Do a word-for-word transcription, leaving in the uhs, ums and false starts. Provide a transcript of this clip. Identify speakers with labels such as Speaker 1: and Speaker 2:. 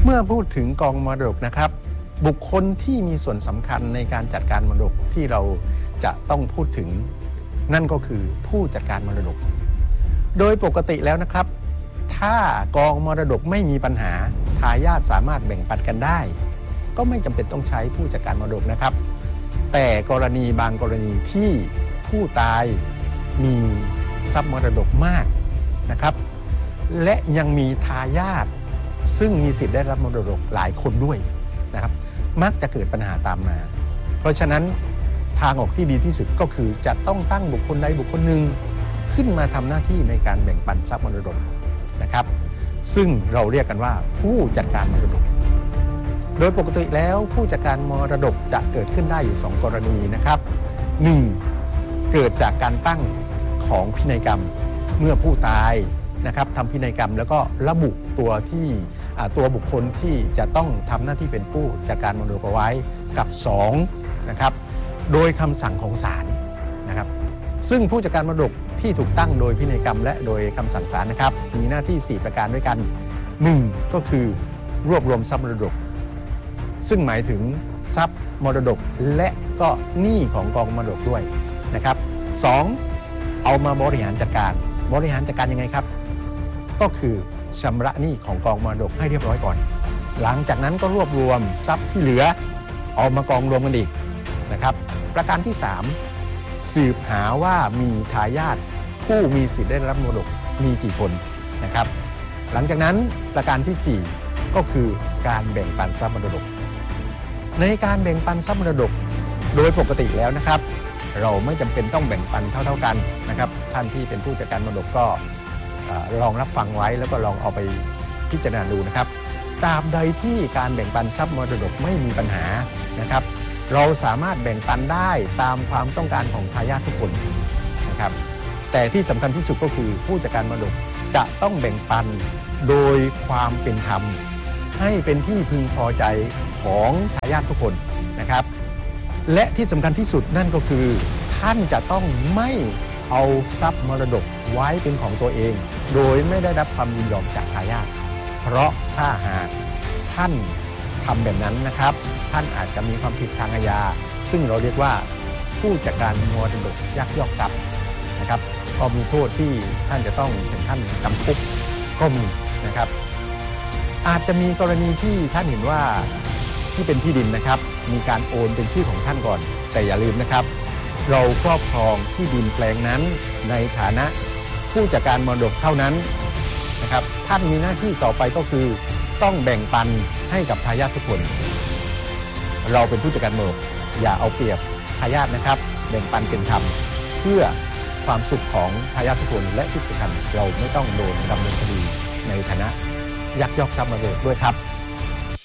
Speaker 1: เมื่อพูดถึงกองมรดกนะครับบุคคลที่มีส่วนสำคัญในการจัดการมรดกที่เราจะต้องพูดถึงนั่นก็คือผู้จัดการมรดกโดยปกติแล้วนะครับถ้ากองมรดกไม่มีปัญหาทายาทสามารถแบ่งปันกันได้ก็ไม่จำเป็นต้องใช้ผู้จัดการมรดกนะครับแต่กรณีบางกรณีที่ผู้ตายมีทรัพย์มรดกมากนะครับและยังมีทายาทซึ่งมีสิทธิ์ได้รับมรดกหลายคนด้วยนะครับมักจะเกิดปัญหาตามมาเพราะฉะนั้นทางออกที่ดีที่สุดก็คือจะต้องตั้งบุคคลใดบุคคลหนึ่งขึ้นมาทำหน้าที่ในการแบ่งปันทรัพย์มรดกนะครับซึ่งเราเรียกกันว่าผู้จัดการมรดกโดยปกติแล้วผู้จัดการมรดกจะเกิดขึ้นได้อยู่สองกรณีนะครับหนึ่งเกิดจากการตั้งของพินัยกรรมเมื่อผู้ตายนะครับทำพินัยกรรมแล้วก็ระบุตัวที่ตัวบุคคลที่จะต้องทำหน้าที่เป็นผู้จัดการมรดกเอาไว้กับสองนะครับโดยคำสั่งของศาลนะครับซึ่งผู้จัดการมรดกที่ถูกตั้งโดยพินัยกรรมและโดยคำสั่งศาลนะครับมีหน้าที่สี่ประการด้วยกันหนึ่งก็คือรวบรวมทรัพย์มรดกซึ่งหมายถึงทรัพย์มรดกและก็หนี้ของกองมรดกด้วยนะครับสองเอามาบริหารจัดการบริหารจัดการยังไงครับก็คือชำระหนี้ของกองมรดกให้เรียบร้อยก่อนหลังจากนั้นก็รวบรวมทรัพย์ที่เหลือเอามากองรวมกันอีกนะครับประการที่สามสืบหาว่ามีทายาทผู้มีสิทธิ์ได้รับมรดกมีกี่คนนะครับหลังจากนั้นประการที่สี่ก็คือการแบ่งปันทรัพย์มรดกในการแบ่งปันทรัพย์มรดกโดยปกติแล้วนะครับเราไม่จำเป็นต้องแบ่งปันเท่าๆกันนะครับท่านที่เป็นผู้จัดการมรดกก็ลองรับฟังไว้แล้วก็ลองเอาไปพิจารณาดูนะครับตราบใดที่การแบ่งปันทรัพย์มรดกไม่มีปัญหานะครับเราสามารถแบ่งปันได้ตามความต้องการของทายาททุกคนนะครับแต่ที่สำคัญที่สุดก็คือผู้จัดการมรดกจะต้องแบ่งปันโดยความเป็นธรรมให้เป็นที่พึงพอใจของทายาททุกคนนะครับและที่สำคัญที่สุดนั่นก็คือท่านจะต้องไม่เอาทรัพย์มรดกไว้เป็นของตัวเองโดยไม่ได้รับความยินยอมจากทายาทเพราะถ้าหากท่านทำแบบนั้นนะครับท่านอาจจะมีความผิดทางอาญาซึ่งเราเรียกว่าผู้จัดการมรดกยักยอกทรัพย์นะครับก็มีโทษที่ท่านจะต้องถึงขั้นจำคุกก็มีนะครับอาจจะมีกรณีที่ท่านเห็นว่าที่เป็นที่ดินนะครับมีการโอนเป็นชื่อของท่านก่อนแต่อย่าลืมนะครับเราครอบครองที่ดินแปลงนั้นในฐานะผู้จัดการมรดกเท่านั้นนะครับท่านมีหน้าที่ต่อไปก็คือต้องแบ่งปันให้กับทายาททุกคนเราเป็นผู้จัดการมรดกอย่าเอาเปรียบทายาทนะครับแบ่งปันเป็นธรรมเพื่อความสุขของทายาททุกคนและที่สำคัญเราไม่ต้องโดนดำเนินคดีในฐานะยักยอกทรัพย์มรดกด้วยครับ